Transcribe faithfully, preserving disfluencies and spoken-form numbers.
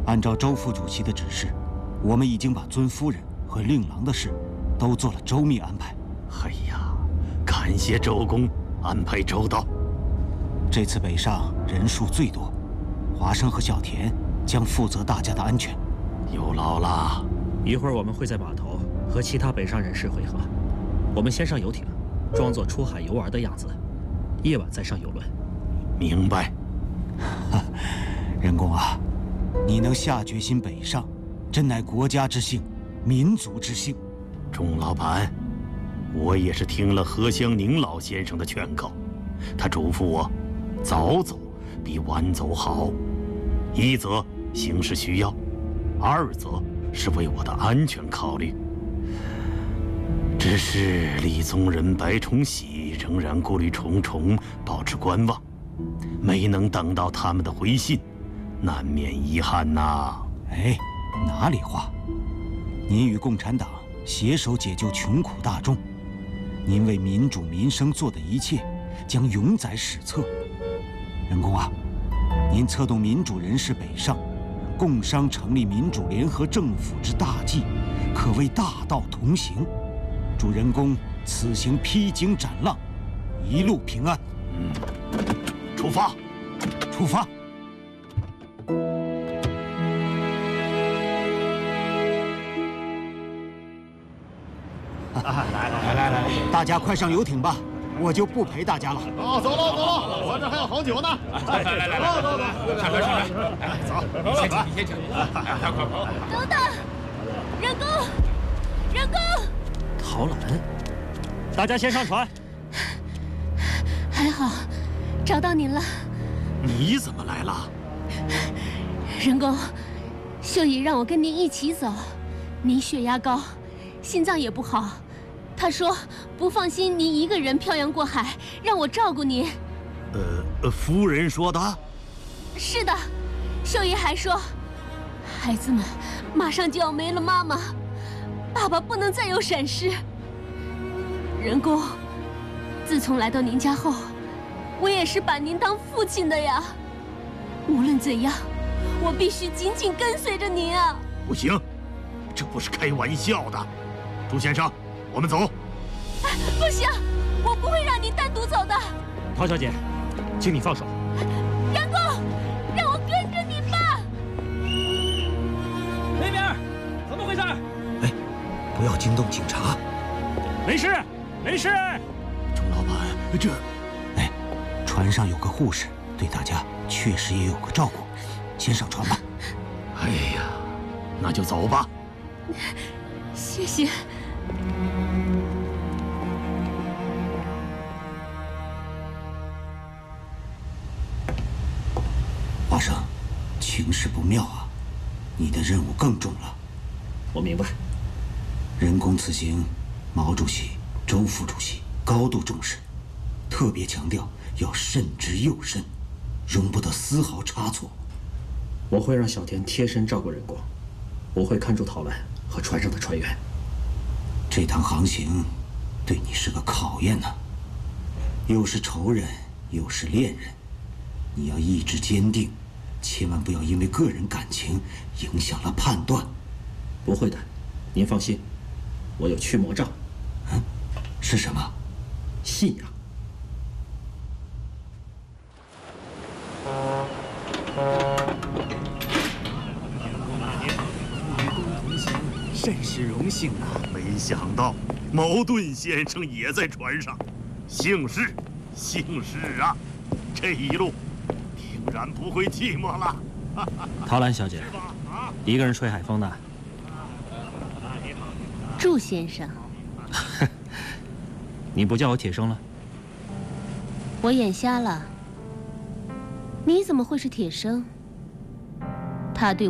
按照周副主席的指示，我们已经把尊夫人和令郎的事都做了周密安排。 哎呀，感谢周公安排周到。 这次北上人数最多，华生和小田将负责大家的安全。 有劳了。 一会儿我们会在码头和其他北上人士会合。我们先上游艇，装作出海游玩的样子，夜晚再上游轮。 明白。 仁公啊，你能下决心北上，真乃国家之幸，民族之幸。 钟老板，我也是听了何香凝老先生的劝告，他嘱咐我，早走比晚走好。一则形势需要，二则是为我的安全考虑。只是李宗仁、白崇禧仍然顾虑重重，保持观望，没能等到他们的回信，难免遗憾呐。 哎，哪里话？您与共产党携手解救穷苦大众，您为民主民生做的一切将永载史册。仁公啊，您策动民主人士北上，共商成立民主联合政府之大计，可谓大道同行。祝仁公此行披荆斩浪，一路平安。 嗯，出发， 出发。来来来来来，大家快上游艇吧，我就不陪大家了。 啊，走了走了，我这还有好酒呢。 来来来来， 走走走， 上船上船，哎，走，你先请，你先请，快快快！ 等等，仁公，仁公， 陶兰，大家先上船。 还好，找到您了。 你怎么来了？ 仁公，秀姨让我跟您一起走，您血压高，心脏也不好。他说不放心您一个人漂洋过海，让我照顾您。 呃，夫人说的。 是的，秀姨还说，孩子们马上就要没了妈妈，爸爸不能再有闪失。仁公，自从来到您家后，我也是把您当父亲的呀。无论怎样，我必须紧紧跟随着您啊！ 不行，这不是开玩笑的。朱先生，我们走。 不行，我不会让您单独走的。 陶小姐，请你放手。 仁公，让我跟着您吧。 那边怎么回事？ 哎，不要惊动警察。 没事，没事。 钟老板，这…… 哎，船上有个护士，对大家确实也有个照顾。先上船吧。 哎呀，那就走吧。 谢谢。 华生，情势不妙啊，你的任务更重了。 我明白。 仁公此行，毛主席、周副主席高度重视，特别强调要慎之又慎，容不得丝毫差错。 我会让小田贴身照顾仁公，我会看住陶兰和船上的船员。 这趟航行对你是个考验呢、啊，又是仇人，又是恋人，你要意志坚定，千万不要因为个人感情影响了判断。 不会的，您放心，我有驱魔杖。 嗯，是什么？ 信仰。 甚是荣幸啊！没想到茅盾先生也在船上，幸事，幸事啊！这一路定然不会寂寞了。 陶兰小姐，一个人吹海风呢？ 祝先生， 你不叫我铁生了？ 我眼瞎了。你怎么会是铁生？他对